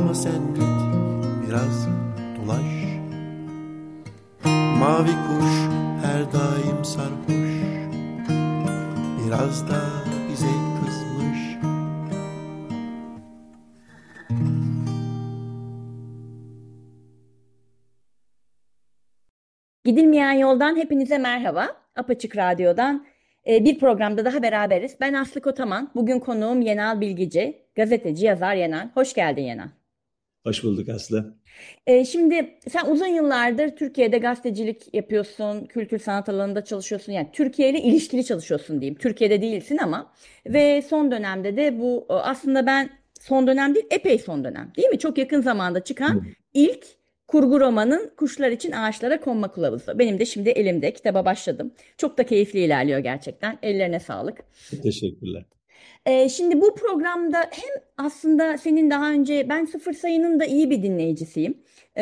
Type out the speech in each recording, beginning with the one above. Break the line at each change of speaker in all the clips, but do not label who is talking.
Ama sen git biraz dolaş. Mavi kuş her daim sarhoş, biraz da bize kızmış.
Gidilmeyen Yoldan hepinize merhaba. Apaçık Radyo'dan bir programda daha beraberiz. Ben Aslı Kotaman. Bugün konuğum Yenal Bilgici, gazeteci, yazar Yenal. Hoş geldin Yenal.
Hoş bulduk Aslı.
Şimdi sen uzun yıllardır Türkiye'de gazetecilik yapıyorsun, kültür sanat alanında çalışıyorsun. Yani Türkiye ile ilişkili çalışıyorsun diyeyim. Türkiye'de değilsin ama ve son dönemde de bu aslında ben son dönem değil, epey son dönem değil mi? Çok yakın zamanda çıkan
Evet.
ilk kurgu romanın Kuşlar için Ağaçlara Konma Kılavuzu. Benim de şimdi elimde kitaba başladım. Çok da keyifli ilerliyor gerçekten. Ellerine sağlık.
Teşekkürler.
Şimdi bu programda hem aslında senin daha önce ben Sıfır Sayı'nın da iyi bir dinleyicisiyim.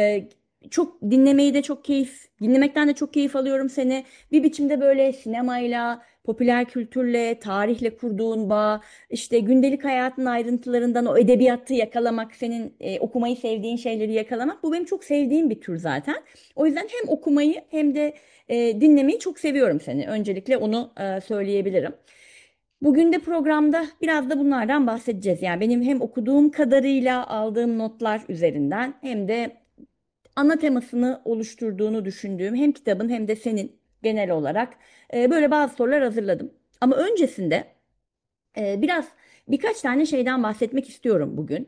Çok dinlemeyi de çok dinlemekten de çok keyif alıyorum seni. Bir biçimde böyle sinemayla, popüler kültürle, tarihle kurduğun bağ, işte gündelik hayatın ayrıntılarından o edebiyatı yakalamak, senin okumayı sevdiğin şeyleri yakalamak. Bu benim çok sevdiğim bir tür zaten. O yüzden hem okumayı hem de dinlemeyi çok seviyorum seni. Öncelikle onu söyleyebilirim. Bugün de programda biraz da bunlardan bahsedeceğiz. Yani benim hem okuduğum kadarıyla aldığım notlar üzerinden hem de ana temasını oluşturduğunu düşündüğüm hem kitabın hem de senin genel olarak böyle bazı sorular hazırladım. Ama öncesinde biraz birkaç tane şeyden bahsetmek istiyorum bugün.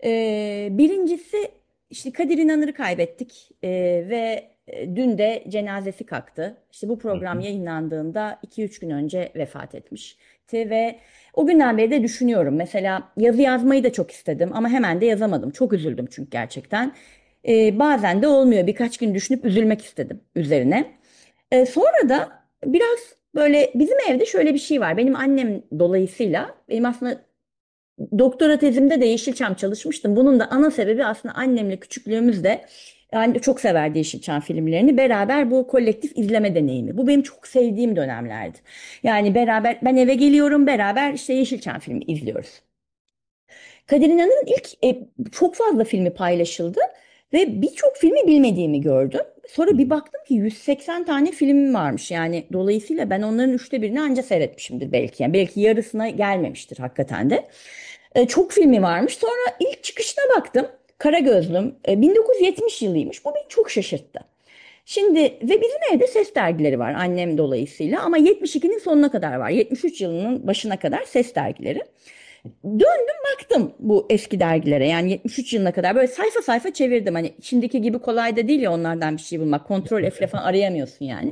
Birincisi işte Kadir İnanır'ı kaybettik ve dün de cenazesi kalktı. İşte bu
Hı
program
hı.
yayınlandığında 2-3 gün önce vefat etmişti ve o günden beri de düşünüyorum. Mesela yazı yazmayı da çok istedim ama hemen de yazamadım. Çok üzüldüm çünkü gerçekten. Bazen de olmuyor. Birkaç gün düşünüp üzülmek istedim üzerine. Sonra da biraz böyle bizim evde şöyle bir şey var. Benim annem dolayısıyla benim aslında doktora tezimde de Yeşilçam çalışmıştım. Bunun da ana sebebi aslında annemle küçüklüğümüzde yani çok severdi Yeşilçam filmlerini. Beraber bu kolektif izleme deneyimi. Bu benim çok sevdiğim dönemlerdi. Yani beraber ben eve geliyorum beraber işte Yeşilçam filmi izliyoruz. Kadir İnanır'ın ilk çok fazla filmi paylaşıldı ve birçok filmi bilmediğimi gördüm.
Hı
Sonra bir
hı.
baktım ki 180 tane filmim varmış. Yani dolayısıyla ben onların üçte birini anca seyretmişimdir belki. Yani belki yarısına gelmemiştir hakikaten de. Çok filmi varmış. Sonra ilk çıkışına baktım. Karagözlüm 1970 yılıymış. Bu beni çok şaşırttı. Şimdi ve bizim evde ses dergileri var annem dolayısıyla ama 72'nin sonuna kadar var. 73 yılının başına kadar ses dergileri. Döndüm baktım bu eski dergilere yani 73 yılına kadar böyle sayfa sayfa çevirdim. Hani şimdiki gibi kolay da değil ya onlardan bir şey bulmak. Kontrol F'le falan arayamıyorsun yani.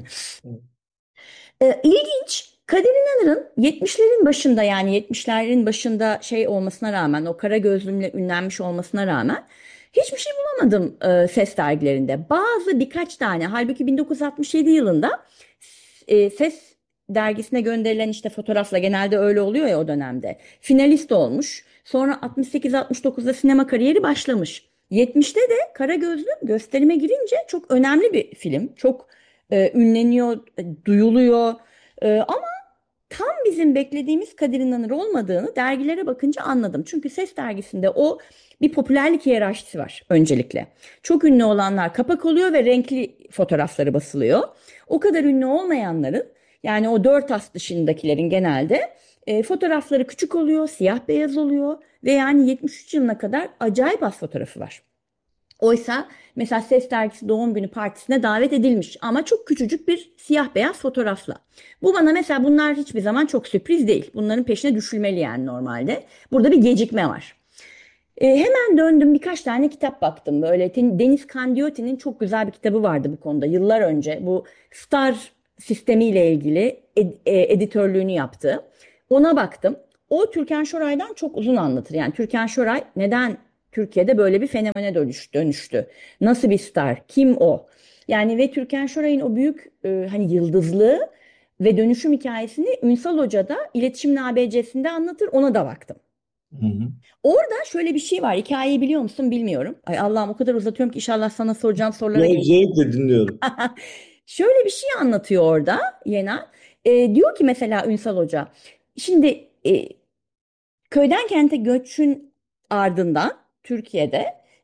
İlginç. Kadir İnanır'ın 70'lerin başında yani 70'lerin başında şey olmasına rağmen o kara gözlümle ünlenmiş olmasına rağmen hiçbir şey bulamadım ses dergilerinde. Birkaç tane halbuki 1967 yılında ses dergisine gönderilen işte fotoğrafla genelde öyle oluyor ya o dönemde. Finalist olmuş. Sonra 68-69'da sinema kariyeri başlamış. 70'te de Kara Gözlüm gösterime girince çok önemli bir film. Çok ünleniyor, duyuluyor. Ama tam bizim beklediğimiz Kadir İnanır olmadığını dergilere bakınca anladım. Çünkü Ses dergisinde o bir popülerlik hiyerarşisi var öncelikle. Çok ünlü olanlar kapak oluyor ve renkli fotoğrafları basılıyor. O kadar ünlü olmayanların yani o dört as dışındakilerin genelde fotoğrafları küçük oluyor, siyah beyaz oluyor ve yani 73 yılına kadar acayip az fotoğrafı var. Oysa mesela Ses Dergisi doğum günü partisine davet edilmiş ama çok küçücük bir siyah beyaz fotoğrafla. Bu bana mesela bunlar hiçbir zaman çok sürpriz değil. Bunların peşine düşülmeli yani normalde. Burada bir gecikme var. Hemen döndüm birkaç tane kitap baktım. Böyle Deniz Candiotti'nin çok güzel bir kitabı vardı bu konuda. Yıllar önce bu star sistemiyle ilgili editörlüğünü yaptı. Ona baktım. O Türkan Şoray'dan çok uzun anlatır. Yani Türkan Şoray neden Türkiye'de böyle bir fenomene dönüştü? Nasıl bir star? Kim o? Yani ve Türkan Şoray'ın o büyük hani yıldızlığı ve dönüşüm hikayesini Ünsal Hoca da İletişimin ABC'sinde anlatır. Ona da baktım.
Hı hı.
Orada şöyle bir şey var. Hikayeyi biliyor musun bilmiyorum. Ay Allah'ım o kadar uzatıyorum ki inşallah sana soracağım sorulara
Yok,
gelir.
zevkle dinliyorum.
Şöyle bir şey anlatıyor orada Yena. Diyor ki mesela Ünsal Hoca. Şimdi köyden kente göçün ardından Türkiye'de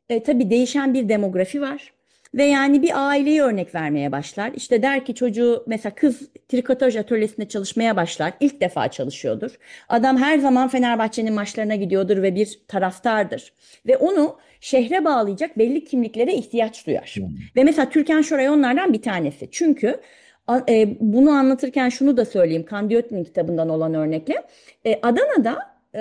Tabii değişen bir demografi var. Ve yani bir aileyi örnek vermeye başlar. İşte der ki çocuğu mesela kız trikotaj atölyesinde çalışmaya başlar. İlk defa çalışıyordur. Adam her zaman Fenerbahçe'nin maçlarına gidiyordur ve bir taraftardır. Ve onu şehre bağlayacak belli kimliklere ihtiyaç duyar.
Hmm.
Ve mesela Türkan Şoray onlardan bir tanesi. Çünkü bunu anlatırken şunu da söyleyeyim. Candiotti'nin kitabından olan örnekle. Adana'da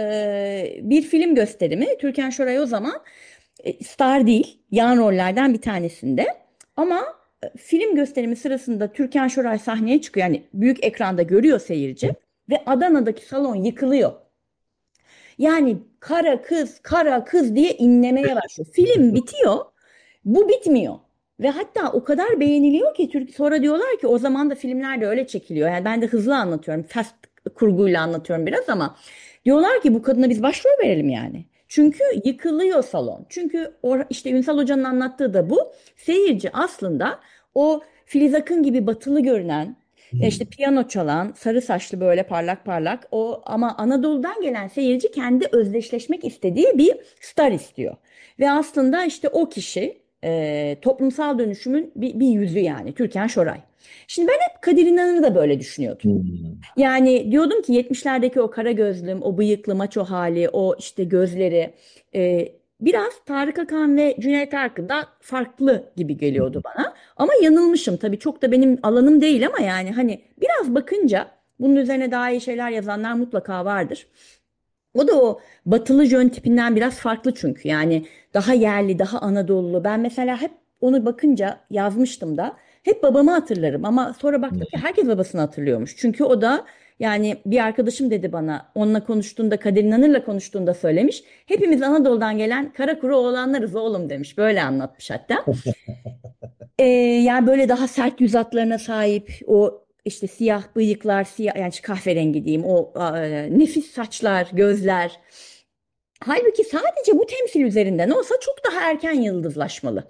bir film gösterimi. Türkan Şoray o zaman star değil, yan rollerden bir tanesinde. Ama film gösterimi sırasında Türkan Şoray sahneye çıkıyor. Yani büyük ekranda görüyor seyirci ve Adana'daki salon yıkılıyor. Yani kara kız, kara kız diye inlemeye başlıyor. Film bitiyor, bu bitmiyor. Ve hatta o kadar beğeniliyor ki sonra diyorlar ki o zaman da filmler de öyle çekiliyor. Yani ben de hızlı anlatıyorum, fast kurguyla anlatıyorum biraz ama diyorlar ki bu kadına biz başrol verelim yani. Çünkü yıkılıyor salon. Çünkü işte Ünsal Hoca'nın anlattığı da bu. Seyirci aslında o Filiz Akın gibi batılı görünen, işte piyano çalan, sarı saçlı böyle parlak parlak o ama Anadolu'dan gelen seyirci kendi özdeşleşmek istediği bir star istiyor. Ve aslında işte o kişi toplumsal dönüşümün bir yüzü yani Türkan Şoray. Şimdi ben hep Kadir İnanır'ı da böyle düşünüyordum.
Hmm.
Yani diyordum ki 70'lerdeki o kara gözlüm, o bıyıklı maço hali, o işte gözleri biraz Tarık Akan ve Cüneyt Arkın'dan farklı gibi geliyordu bana. Ama yanılmışım tabii çok da benim alanım değil ama yani hani biraz bakınca bunun üzerine daha iyi şeyler yazanlar mutlaka vardır. O da o batılı jön tipinden biraz farklı çünkü yani daha yerli, daha Anadolulu. Ben mesela hep onu bakınca yazmıştım da hep babamı hatırlarım ama sonra baktım ki herkes babasını hatırlıyormuş. Çünkü o da yani bir arkadaşım dedi bana onunla konuştuğunda Kadir İnanır'la konuştuğunda söylemiş. Hepimiz Anadolu'dan gelen kara kuru oğlanlarız oğlum demiş. Böyle anlatmış hatta. Yani böyle daha sert yüz hatlarına sahip o işte siyah bıyıklar, siyah yani kahverengi diyeyim o nefis saçlar, gözler. Halbuki sadece bu temsil üzerinden olsa çok daha erken yıldızlaşmalı.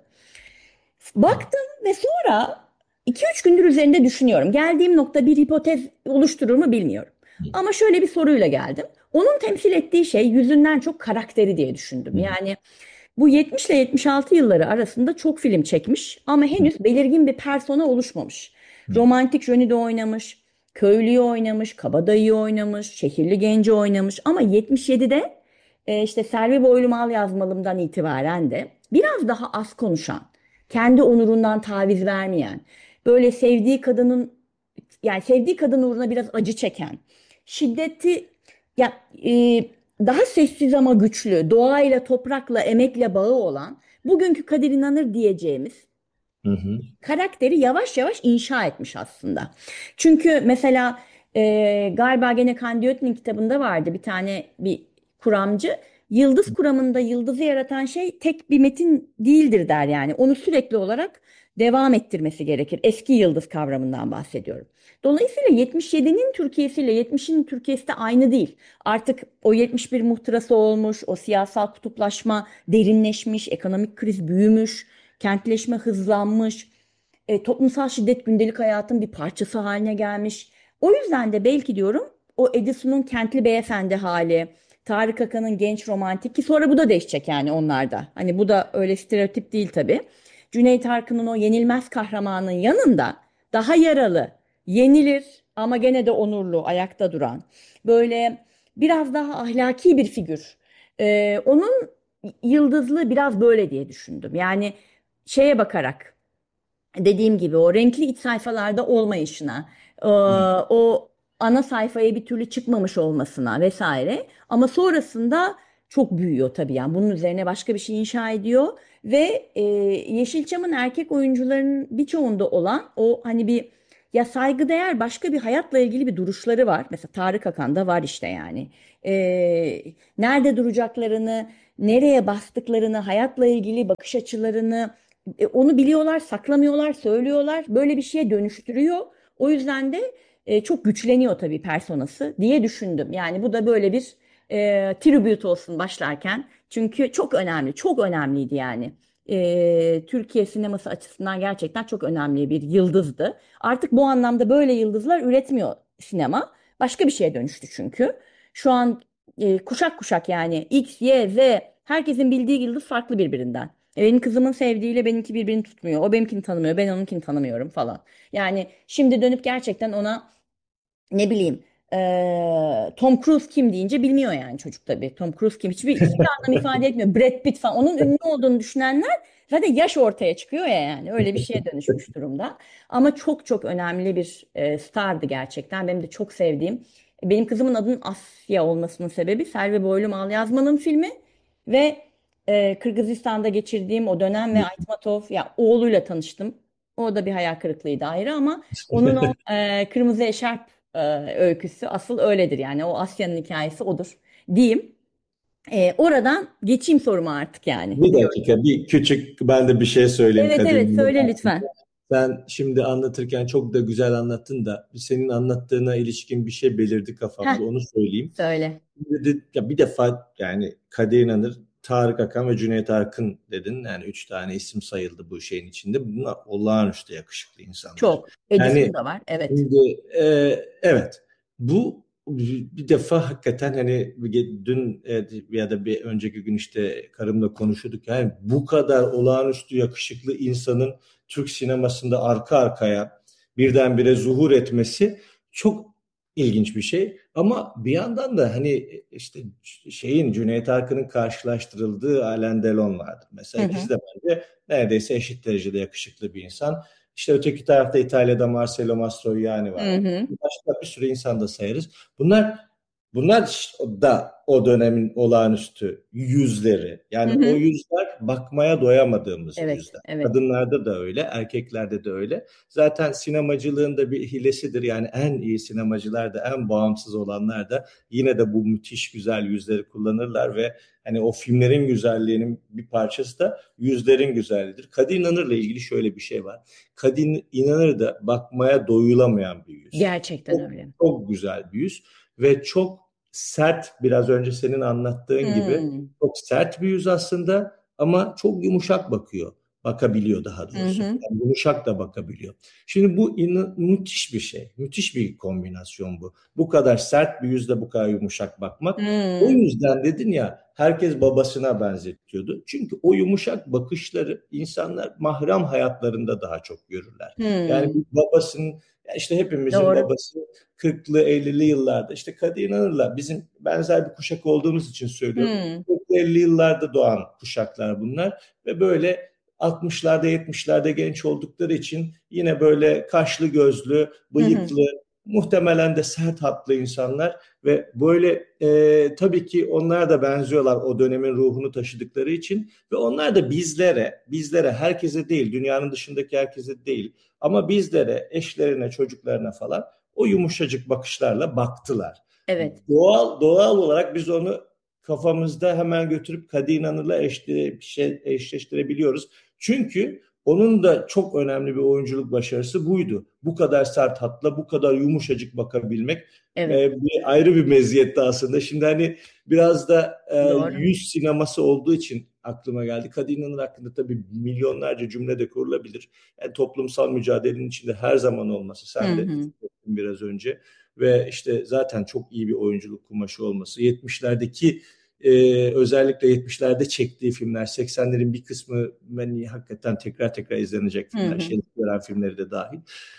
Baktım ve sonra 2-3 gündür üzerinde düşünüyorum. Geldiğim nokta bir hipotez oluşturur mu bilmiyorum. Ama şöyle bir soruyla geldim. Onun temsil ettiği şey yüzünden çok karakteri diye düşündüm. Yani bu 70 ile 76 yılları arasında çok film çekmiş ama henüz belirgin bir persona oluşmamış. Romantik Johnny'de oynamış, köylüyü oynamış, kabadayıyı oynamış, şehirli genci oynamış ama 77'de işte Selvi Boylu Mal Yazmalım'dan itibaren de biraz daha az konuşan, kendi onurundan taviz vermeyen, böyle sevdiği kadının yani sevdiği kadın uğruna biraz acı çeken, şiddeti ya daha sessiz ama güçlü, doğayla, toprakla, emekle bağı olan bugünkü Kadir İnanır diyeceğimiz
Hı hı.
karakteri yavaş yavaş inşa etmiş aslında. Çünkü mesela galiba gene Candiotti'nin kitabında vardı bir tane bir kuramcı. Yıldız kuramında yıldızı yaratan şey tek bir metin değildir der yani. Onu sürekli olarak devam ettirmesi gerekir. Eski yıldız kavramından bahsediyorum. Dolayısıyla 77'nin Türkiye'si ile 70'in Türkiye'si de aynı değil. Artık o 71 muhtırası olmuş, o siyasal kutuplaşma derinleşmiş, ekonomik kriz büyümüş, kentleşme hızlanmış, toplumsal şiddet gündelik hayatın bir parçası haline gelmiş. O yüzden de belki diyorum o Edison'un kentli beyefendi hali, Tarık Akan'ın genç romantik ki sonra bu da değişecek yani onlarda. Hani bu da öyle stereotip değil tabii. Cüneyt Arkın'ın o yenilmez kahramanın yanında daha yaralı, yenilir ama gene de onurlu, ayakta duran. Böyle biraz daha ahlaki bir figür. Onun yıldızlığı biraz böyle diye düşündüm. Yani şeye bakarak dediğim gibi o renkli iç sayfalarda olmayışına, o ana sayfaya bir türlü çıkmamış olmasına vesaire. Ama sonrasında çok büyüyor tabii yani bunun üzerine başka bir şey inşa ediyor ve Yeşilçam'ın erkek oyuncularının birçoğunda olan o hani bir ya saygıdeğer başka bir hayatla ilgili bir duruşları var. Mesela Tarık Akan'da var işte yani. Nerede duracaklarını, nereye bastıklarını, hayatla ilgili bakış açılarını onu biliyorlar, saklamıyorlar, söylüyorlar. Böyle bir şeye dönüştürüyor. O yüzden de çok güçleniyor tabii personası diye düşündüm. Yani bu da böyle bir tribute olsun başlarken. Çünkü çok önemli, çok önemliydi yani. Türkiye sineması açısından gerçekten çok önemli bir yıldızdı. Artık bu anlamda böyle yıldızlar üretmiyor sinema. Başka bir şeye dönüştü çünkü. Şu an kuşak kuşak yani X, Y, Z herkesin bildiği yıldız farklı birbirinden. Benim kızımın sevdiğiyle benimki birbirini tutmuyor. O benimkini tanımıyor, ben onunkini tanımıyorum falan. Yani şimdi dönüp gerçekten ona ne bileyim Tom Cruise kim deyince bilmiyor yani çocuk tabii. Tom Cruise kim hiçbir anlam ifade etmiyor. Brad Pitt falan onun ünlü olduğunu düşünenler zaten yaş ortaya çıkıyor ya yani öyle bir şeye dönüşmüş durumda. Ama çok çok önemli bir stardı gerçekten. Benim de çok sevdiğim. Benim kızımın adının Asya olmasının sebebi Selvi Boylum Al Yazman'ın filmi ve Kırgızistan'da geçirdiğim o dönem ve Aytmatov ya oğluyla tanıştım. O da bir hayal kırıklığıydı ayrı ama onun o kırmızı eşarp öyküsü asıl öyledir yani o Asya'nın hikayesi odur diyeyim. Oradan geçeyim soruma artık yani.
Bir dakika, bir küçük ben de bir şey söyleyeyim
Evet evet
Kadir'in.
söyle lütfen.
Sen şimdi anlatırken çok da güzel anlattın da senin anlattığına ilişkin bir şey belirdi
Heh,
kafamda, onu söyleyeyim.
söyle.
Ya bir defa yani Kadir İnanır, Tarık Akan ve Cüneyt Arkın dedin. Yani üç tane isim sayıldı bu şeyin içinde. Bunlar olağanüstü yakışıklı insanlar.
Çok. Edison
Yani
da var. Evet.
şimdi evet, bu bir defa hakikaten hani dün ya da bir önceki gün işte karımla konuşuyorduk. Yani bu kadar olağanüstü yakışıklı insanın Türk sinemasında arka arkaya birdenbire zuhur etmesi çok ilginç bir şey. Ama bir yandan da hani işte şeyin Cüneyt Arkın'ın karşılaştırıldığı Alain Delon vardır.
Hı
Mesela
hı.
ikisi de bence neredeyse eşit derecede yakışıklı bir insan. İşte öteki tarafta İtalya'da Marcello Mastroianni
Hı
var.
hı.
Başka bir sürü insan da sayarız. Bunlar da o dönemin olağanüstü yüzleri.
Hı
Yani o
hı.
yüzler bakmaya doyamadığımız
Evet.
yüzler.
Evet.
Kadınlarda da öyle, erkeklerde de öyle. Zaten sinemacılığın da bir hilesidir. Yani en iyi sinemacılar da, en bağımsız olanlar da yine de bu müthiş güzel yüzleri kullanırlar ve hani o filmlerin güzelliğinin bir parçası da yüzlerin güzelliğidir. Kadir İnanır'la ilgili şöyle bir şey var. Kadir İnanır da bakmaya doyulamayan bir yüz.
Gerçekten
Çok,
öyle.
çok güzel bir yüz ve çok sert, biraz önce senin anlattığın gibi
Hmm.
çok sert bir yüz aslında ama çok yumuşak bakıyor. Bakabiliyor daha
Hı
doğrusu.
hı.
Yani yumuşak da bakabiliyor. Şimdi bu müthiş bir şey. Müthiş bir kombinasyon bu. Bu kadar sert bir yüzle bu kadar yumuşak bakmak. O
Hmm.
yüzden dedin ya, herkes babasına benzetiyordu. Çünkü o yumuşak bakışları insanlar mahrem hayatlarında daha çok görürler. Yani
Hmm.
bir babasının, ya işte hepimizin
Doğru.
babası 40'lı 50'li yıllarda, işte Kadir İnanır'la bizim benzer bir kuşak olduğumuz için söylüyorum.
Hmm.
40'lı 50'li yıllarda doğan kuşaklar bunlar ve böyle 60'larda 70'lerde genç oldukları için yine böyle kaşlı gözlü,
Hı hı.
bıyıklı, muhtemelen de sert hatlı insanlar ve böyle tabii ki onlar da benziyorlar o dönemin ruhunu taşıdıkları için ve onlar da bizlere, herkese değil, dünyanın dışındaki herkese değil ama bizlere, eşlerine, çocuklarına falan o yumuşacık bakışlarla baktılar.
Evet.
Doğal olarak biz onu kafamızda hemen götürüp Kadir İnanır'la eşleştirebiliyoruz. Çünkü onun da çok önemli bir oyunculuk başarısı buydu. Bu kadar sert hatla, bu kadar yumuşacık bakabilmek
Evet.
ayrı bir meziyetti aslında. Şimdi hani biraz da
Doğru.
yüz sineması olduğu için aklıma geldi. Kadir İnanır hakkında tabii milyonlarca cümle de kurulabilir. Yani toplumsal mücadelenin içinde her zaman olması.
Hı
Sen de
hı.
biraz önce ve işte zaten çok iyi bir oyunculuk kumaşı olması. 70'lerdeki özellikle 70'lerde çektiği filmler, 80'lerin bir kısmı ben hakikaten tekrar tekrar izlenecek
Hı
filmler.
hı.
Şerif Gören filmleri de dahil.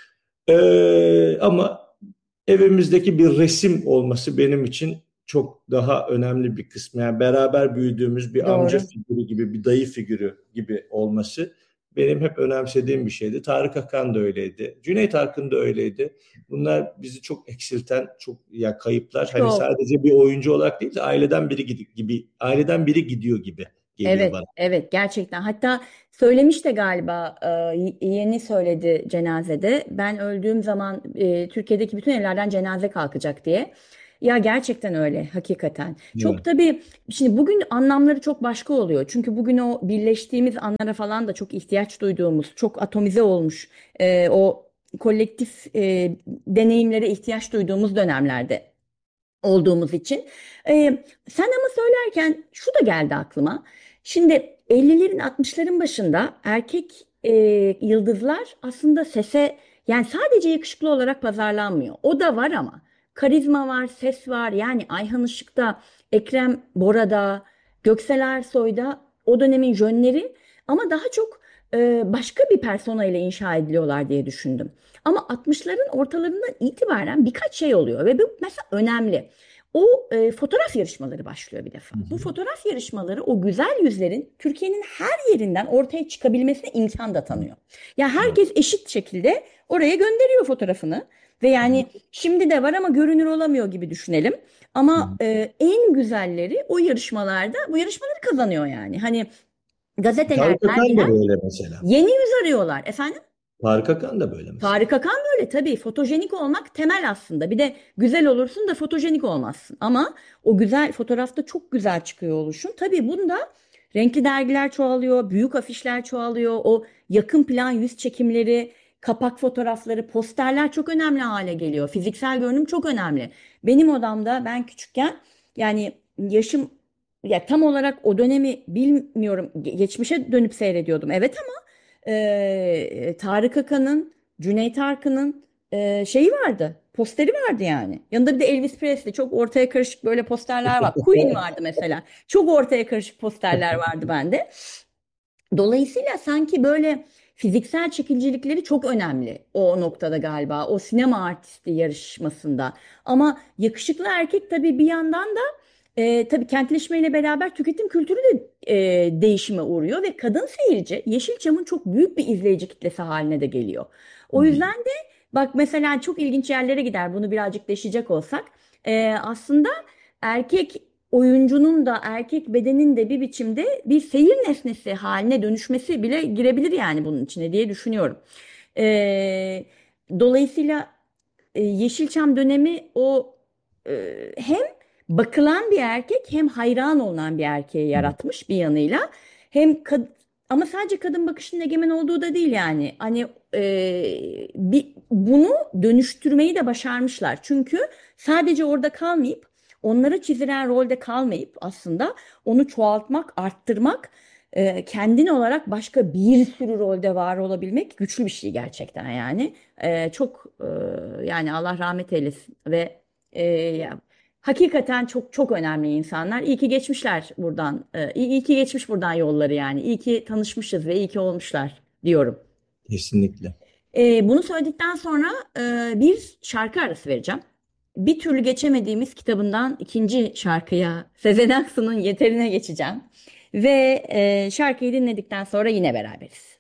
Ama evimizdeki bir resim olması benim için çok daha önemli bir kısmı. Yani beraber büyüdüğümüz bir amca
Doğru.
figürü gibi, bir dayı figürü gibi olması benim hep önemsediğim bir şeydi. Tarık Akan da öyleydi. Cüneyt Arkın da öyleydi. Bunlar bizi çok eksilten, çok ya kayıplar. Hani
Çok.
sadece bir oyuncu olarak değil de aileden biri gidiyor gibi geliyor
Evet,
bana.
evet gerçekten. Hatta söylemiş de galiba yeni söyledi cenazede. Ben öldüğüm zaman Türkiye'deki bütün evlerden cenaze kalkacak diye. Ya gerçekten öyle hakikaten. Çok
Evet.
tabii şimdi bugün anlamları çok başka oluyor. Çünkü bugün o birleştiğimiz anlara falan da çok ihtiyaç duyduğumuz, çok atomize olmuş o kolektif deneyimlere ihtiyaç duyduğumuz dönemlerde olduğumuz için. Sen ama söylerken şu da geldi aklıma. Şimdi 50'lerin 60'ların başında erkek yıldızlar aslında sese yani sadece yakışıklı olarak pazarlanmıyor. O da var ama karizma var, ses var. Yani Ayhan Işık'ta, Ekrem Bora'da, Göksel Ersoy'da o dönemin jönleri ama daha çok başka bir persona ile inşa ediliyorlar diye düşündüm. Ama 60'ların ortalarından itibaren birkaç şey oluyor ve bu mesela önemli. O fotoğraf yarışmaları başlıyor bir defa.
Hı
Bu
hı.
fotoğraf yarışmaları o güzel yüzlerin Türkiye'nin her yerinden ortaya çıkabilmesine imkan da tanıyor. Ya
Evet.
herkes eşit şekilde oraya gönderiyor fotoğrafını ve
Hı hı.
yani şimdi de var ama görünür olamıyor gibi düşünelim.
Hı
Ama
hı.
en güzelleri o yarışmalarda bu yarışmaları kazanıyor yani. Hani gazeteler,
Tarık Akan
dergiler
da böyle mesela.
yeni yüz arıyorlar. Efendim?
Tarık Akan da böyle mesela.
Tarık Akan böyle tabii. Fotojenik olmak temel aslında. Bir de güzel olursun da fotojenik olmazsın. Ama o güzel fotoğrafta çok güzel çıkıyor oluşun. Tabii bunda renkli dergiler çoğalıyor, büyük afişler çoğalıyor. O yakın plan yüz çekimleri, kapak fotoğrafları, posterler çok önemli hale geliyor. Fiziksel görünüm çok önemli. Benim odamda ben küçükken yani yaşım ya tam olarak o dönemi bilmiyorum. Geçmişe dönüp seyrediyordum. Evet ama Tarık Akan'ın, Cüneyt Arkın'ın şeyi vardı. Posteri vardı yani. Yanında bir de Elvis Presley. Çok ortaya karışık böyle posterler var. Queen vardı mesela. Çok ortaya karışık posterler vardı bende. Dolayısıyla sanki böyle fiziksel çekicilikleri çok önemli o noktada galiba. O sinema artisti yarışmasında. Ama yakışıklı erkek tabii bir yandan da tabii kentleşmeyle beraber tüketim kültürü de değişime uğruyor ve kadın seyirci Yeşilçam'ın çok büyük bir izleyici kitlesi haline de geliyor.
Hı
O
hı.
yüzden de bak mesela çok ilginç yerlere gider bunu birazcık deşecek olsak. Aslında erkek oyuncunun da erkek bedenin de bir biçimde bir seyir nesnesi haline dönüşmesi bile girebilir yani bunun içine diye düşünüyorum. Ee, Dolayısıyla Yeşilçam dönemi o hem bakılan bir erkek hem hayran olunan bir erkeği yaratmış bir yanıyla. Hem ama sadece kadın bakışının egemen olduğu da değil yani. Hani bunu dönüştürmeyi de başarmışlar. Çünkü sadece orada kalmayıp onlara çizilen rolde kalmayıp aslında onu çoğaltmak, arttırmak, kendin olarak başka bir sürü rolde var olabilmek güçlü bir şey gerçekten yani. Çok yani Allah rahmet eylesin ve ya, hakikaten çok çok önemli insanlar. İyi ki geçmişler buradan. İyi ki geçmiş buradan yolları yani. İyi ki tanışmışız ve iyi ki olmuşlar diyorum.
Kesinlikle.
Bunu söyledikten sonra bir şarkı arası vereceğim. Bir türlü geçemediğimiz kitabından ikinci şarkıya Sezen Aksu'nun Yeterine geçeceğim. Ve şarkıyı dinledikten sonra yine beraberiz.